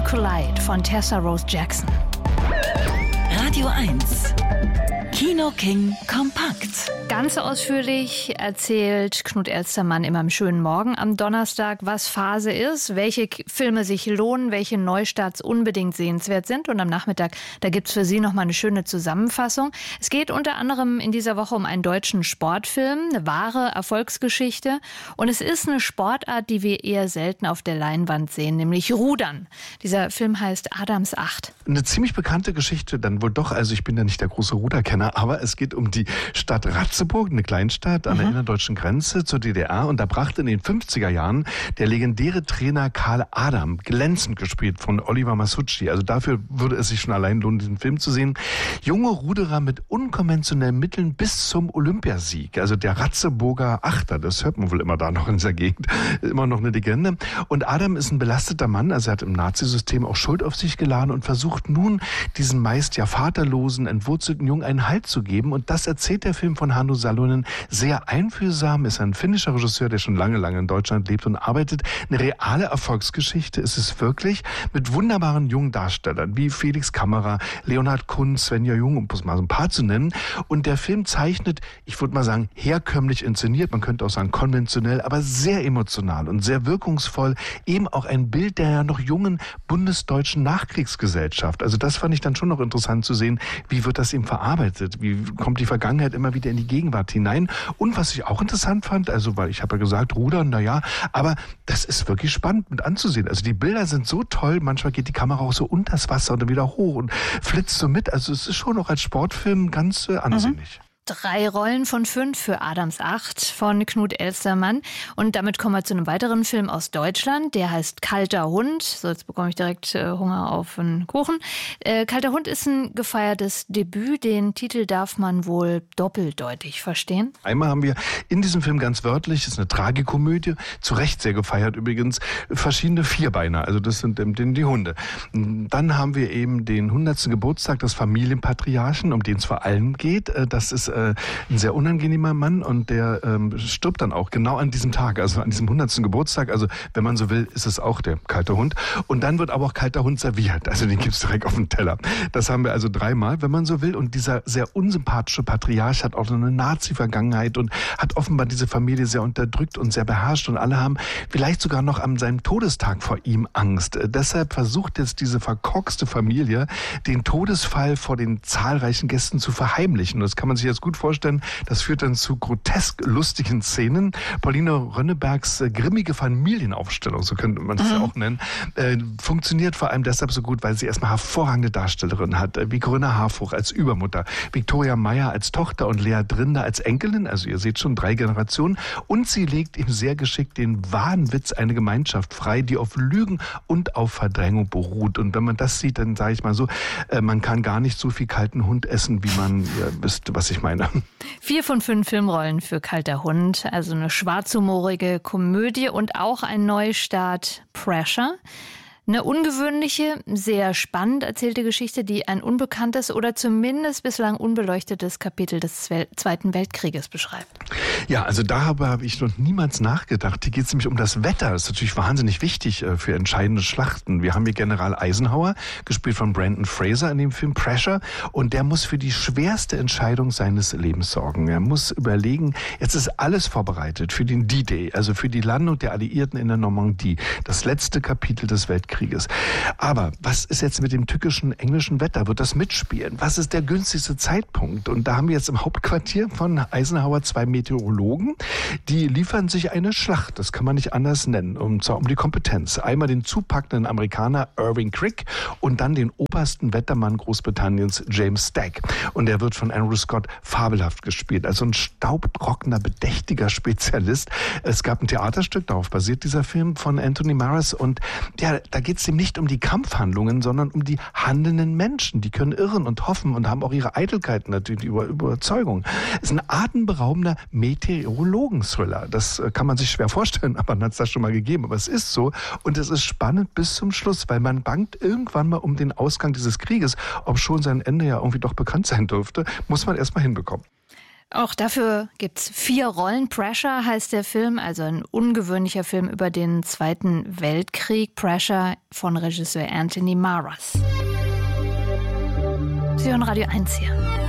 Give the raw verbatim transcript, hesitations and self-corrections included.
Collide von Tessa Rose Jackson. Radio eins. Kino King kompakt. Ganz ausführlich erzählt Knut Elstermann immer am schönen Morgen am Donnerstag, was Phase ist, welche Filme sich lohnen, welche Neustarts unbedingt sehenswert sind. Und am Nachmittag, da gibt's für Sie nochmal eine schöne Zusammenfassung. Es geht unter anderem in dieser Woche um einen deutschen Sportfilm, eine wahre Erfolgsgeschichte. Und es ist eine Sportart, die wir eher selten auf der Leinwand sehen, nämlich Rudern. Dieser Film heißt Adams acht. Eine ziemlich bekannte Geschichte dann wohl doch. Also ich bin ja nicht der große Ruderkenner, aber es geht um die Stadt Ratzeburg, eine Kleinstadt an der mhm. innerdeutschen Grenze zur D D R. Und da brachte in den fünfziger Jahren der legendäre Trainer Karl Adam, glänzend gespielt von Oliver Masucci. Also dafür würde es sich schon allein lohnen, diesen Film zu sehen. Junge Ruderer mit unkonventionellen Mitteln bis zum Olympiasieg. Also der Ratzeburger Achter, das hört man wohl immer da noch in dieser Gegend. Immer noch eine Legende. Und Adam ist ein belasteter Mann, also er hat im Nazisystem auch Schuld auf sich geladen und versucht nun, diesen meist ja vaterlosen, entwurzelten Jungen einen Halt zu geben. Und das erzählt der Film von Hannu Salonen sehr einfühlsam, ist ein finnischer Regisseur, der schon lange, lange in Deutschland lebt und arbeitet. Eine reale Erfolgsgeschichte ist es wirklich, mit wunderbaren jungen Darstellern wie Felix Kammerer, Leonhard Kunz, Svenja Jung, um es mal so ein paar zu nennen. Und der Film zeichnet, ich würde mal sagen, herkömmlich inszeniert, man könnte auch sagen konventionell, aber sehr emotional und sehr wirkungsvoll. Eben auch ein Bild der ja noch jungen bundesdeutschen Nachkriegsgesellschaft. Also das fand ich dann schon noch interessant zu sehen, wie wird das eben verarbeitet, wie kommt die Vergangenheit immer wieder in die Gegenwart hinein. Und was ich auch interessant fand, also weil ich habe ja gesagt, Rudern, naja, aber das ist wirklich spannend mit anzusehen. Also die Bilder sind so toll, manchmal geht die Kamera auch so unter das Wasser und dann wieder hoch und flitzt so mit. Also es ist schon auch als Sportfilm ganz äh, ansehnlich. Mhm. Drei Rollen von fünf für Adams acht von Knut Elstermann. Und damit kommen wir zu einem weiteren Film aus Deutschland. Der heißt Kalter Hund. So, jetzt bekomme ich direkt äh, Hunger auf einen Kuchen. Äh, Kalter Hund ist ein gefeiertes Debüt. Den Titel darf man wohl doppeldeutig verstehen. Einmal haben wir in diesem Film ganz wörtlich, ist eine Tragikomödie, zu Recht sehr gefeiert übrigens, verschiedene Vierbeiner. Also das sind ähm, die Hunde. Dann haben wir eben den hundertsten Geburtstag des Familienpatriarchen, um den es vor allem geht. Äh, das ist ein sehr unangenehmer Mann und der ähm, stirbt dann auch genau an diesem Tag, also an diesem hundertsten Geburtstag. Also wenn man so will, ist es auch der kalte Hund. Und dann wird aber auch kalter Hund serviert. Also den gibt's direkt auf dem Teller. Das haben wir also dreimal, wenn man so will. Und dieser sehr unsympathische Patriarch hat auch so eine Nazi-Vergangenheit und hat offenbar diese Familie sehr unterdrückt und sehr beherrscht. Und alle haben vielleicht sogar noch an seinem Todestag vor ihm Angst. Äh, deshalb versucht jetzt diese verkorkste Familie, den Todesfall vor den zahlreichen Gästen zu verheimlichen. Und das kann man sich jetzt gut vorstellen, das führt dann zu grotesk lustigen Szenen. Pauline Rönnebergs äh, grimmige Familienaufstellung, so könnte man das mhm. ja auch nennen, äh, funktioniert vor allem deshalb so gut, weil sie erstmal hervorragende Darstellerinnen hat, äh, wie Corinna Harfuch als Übermutter, Viktoria Meyer als Tochter und Lea Drinder als Enkelin, also ihr seht schon drei Generationen, und sie legt ihm sehr geschickt den Wahnwitz einer Gemeinschaft frei, die auf Lügen und auf Verdrängung beruht. Und wenn man das sieht, dann sage ich mal so, äh, man kann gar nicht so viel kalten Hund essen, wie man, ihr wisst, was ich meine. Vier von fünf Filmrollen für Kalter Hund, also eine schwarzhumorige Komödie und auch ein Neustart Pressure. Eine ungewöhnliche, sehr spannend erzählte Geschichte, die ein unbekanntes oder zumindest bislang unbeleuchtetes Kapitel des Zweiten Weltkrieges beschreibt. Ja, also darüber habe ich noch niemals nachgedacht. Hier geht es nämlich um das Wetter. Das ist natürlich wahnsinnig wichtig für entscheidende Schlachten. Wir haben hier General Eisenhower, gespielt von Brendan Fraser in dem Film Pressure. Und der muss für die schwerste Entscheidung seines Lebens sorgen. Er muss überlegen, jetzt ist alles vorbereitet für den D-Day, also für die Landung der Alliierten in der Normandie. Das letzte Kapitel des Weltkrieges. Aber was ist jetzt mit dem tückischen englischen Wetter? Wird das mitspielen? Was ist der günstigste Zeitpunkt? Und da haben wir jetzt im Hauptquartier von Eisenhower zwei Meteorologen, die liefern sich eine Schlacht, das kann man nicht anders nennen, und zwar um die Kompetenz. Einmal den zupackenden Amerikaner Irving Crick und dann den obersten Wettermann Großbritanniens James Stack. Und der wird von Andrew Scott fabelhaft gespielt, also ein staubtrockener, bedächtiger Spezialist. Es gab ein Theaterstück, darauf basiert dieser Film, von Anthony Maras, und ja, da geht es ihm nicht um die Kampfhandlungen, sondern um die handelnden Menschen. Die können irren und hoffen und haben auch ihre Eitelkeiten natürlich, über Überzeugung. Es ist ein atemberaubender Meteorologen-Thriller. Das kann man sich schwer vorstellen, aber man hat es da schon mal gegeben. Aber es ist so, und es ist spannend bis zum Schluss, weil man bangt irgendwann mal um den Ausgang dieses Krieges. Ob schon sein Ende ja irgendwie doch bekannt sein dürfte, muss man erst mal hinbekommen. Auch dafür gibt's vier Rollen. Pressure heißt der Film, also ein ungewöhnlicher Film über den Zweiten Weltkrieg. Pressure von Regisseur Anthony Maras. Sie hören Radio eins hier.